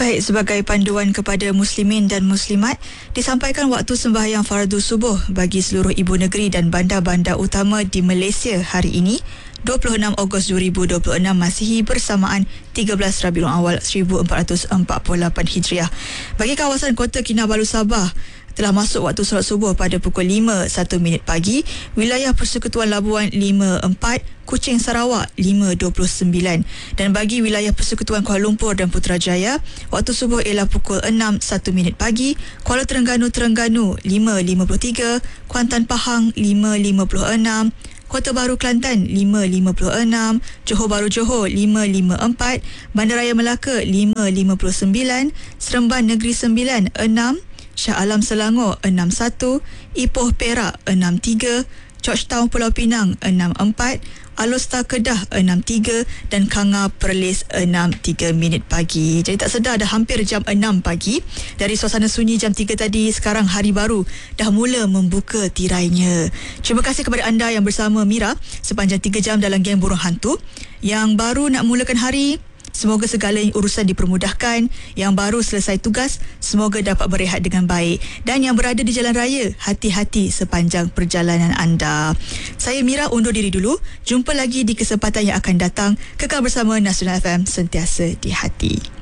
Baik, sebagai panduan kepada muslimin dan muslimat, disampaikan waktu sembahyang fardu subuh bagi seluruh ibu negeri dan bandar-bandar utama di Malaysia hari ini, 26 Ogos 2026 Masihi bersamaan 13 Rabiul Awal 1448 Hijriah. Bagi kawasan Kota Kinabalu Sabah, telah masuk waktu solat subuh pada pukul 5:01 pagi, wilayah Persekutuan Labuan 5:04, Kuching Sarawak 5:29, dan bagi wilayah Persekutuan Kuala Lumpur dan Putrajaya, waktu subuh ialah pukul 6:01 pagi, Kuala Terengganu 5:53, Kuantan Pahang 5:56, Kota Baru Kelantan 5:56, Johor Bahru Johor 5:54, Bandaraya Melaka 5:59, Seremban Negeri Sembilan 6, Shah Alam Selangor 61, Ipoh Perak 63, Georgetown Pulau Pinang 64, Alor-Star Kedah 63 dan Kanga Perlis 6:03 pagi. Jadi tak sedar dah hampir jam 6 pagi. Dari suasana sunyi jam 3 tadi, sekarang hari baru dah mula membuka tirainya. Terima kasih kepada anda yang bersama Mira sepanjang 3 jam dalam Geng Burung Hantu. Yang baru nak mulakan hari, semoga segala urusan dipermudahkan. Yang baru selesai tugas, semoga dapat berehat dengan baik. Dan yang berada di jalan raya, hati-hati sepanjang perjalanan anda. Saya Mira undur diri dulu. Jumpa lagi di kesempatan yang akan datang. Kekal bersama Nasional FM, sentiasa di hati.